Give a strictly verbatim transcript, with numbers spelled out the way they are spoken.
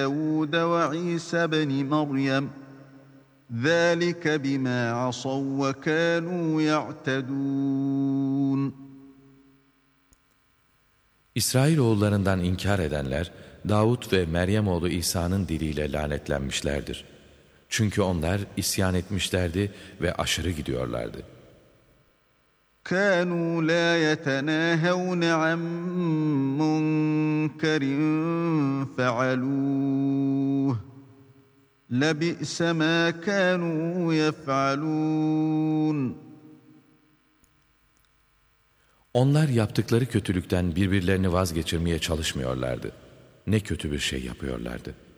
داود وعيسى بن مريم ذلك بما عصوا وكانوا يعتدون. İsrailoğullarından inkar edenler, Davud ve Meryem oğlu İsa'nın diliyle lanetlenmişlerdir. Çünkü onlar isyan etmişlerdi ve aşırı gidiyorlardı. كانوا لا يتناهون عن منكر فعلوه لبئس ما كانوا يفعلون. Onlar yaptıkları kötülükten birbirlerini vazgeçirmeye çalışmıyorlardı. Ne kötü bir şey yapıyorlardı.